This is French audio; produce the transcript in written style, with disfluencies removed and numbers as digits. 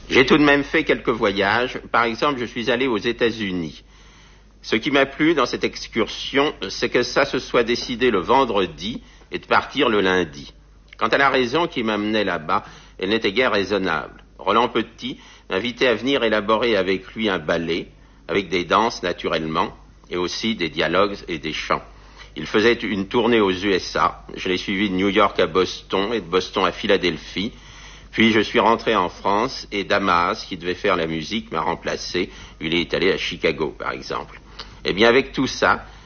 J'ai tout de même fait quelques voyages. Par exemple, je suis allé aux États-Unis. Ce qui m'a plu dans cette excursion, c'est que ça se soit décidé le vendredi et de partir le lundi. Quant à la raison qui m'amenait là-bas, elle n'était guère raisonnable. Roland Petit m'invitait à venir élaborer avec lui un ballet, avec des danses naturellement, et aussi des dialogues et des chants. Il faisait une tournée aux USA. Je l'ai suivi de New York à Boston et de Boston à Philadelphie. Puis je suis rentré en France et Damas, qui devait faire la musique, m'a remplacé. Il est allé à Chicago, par exemple. Eh bien, avec tout ça,